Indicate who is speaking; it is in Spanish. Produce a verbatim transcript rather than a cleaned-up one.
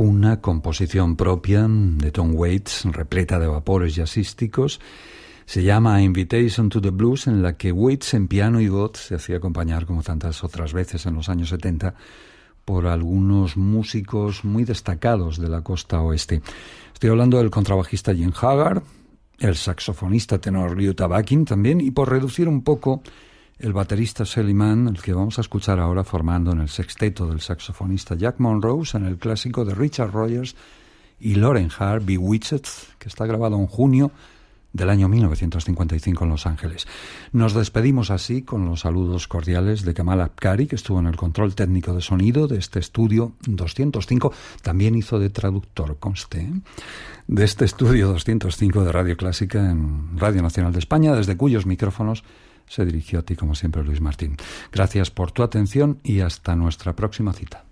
Speaker 1: una composición propia de Tom Waits, repleta de vapores jazzísticos. Se llama Invitation to the Blues, en la que Waits en piano y voz se hacía acompañar, como tantas otras veces en los años setenta, por algunos músicos muy destacados de la costa oeste. Estoy hablando del contrabajista Jim Haggard, el saxofonista tenor Ryu Tabakin también, y por reducir un poco, el baterista Shelly Manne, el que vamos a escuchar ahora formando en el sexteto del saxofonista Jack Monrose, en el clásico de Richard Rogers y Lauren Hart, Bewitched, que está grabado en junio del año mil novecientos cincuenta y cinco en Los Ángeles. Nos despedimos así con los saludos cordiales de Kamal Abkari, que estuvo en el control técnico de sonido de este estudio doscientos cinco, también hizo de traductor, conste, ¿eh? de este estudio doscientos cinco de Radio Clásica en Radio Nacional de España, desde cuyos micrófonos se dirigió a ti, como siempre, Luis Martín. Gracias por tu atención y hasta nuestra próxima cita.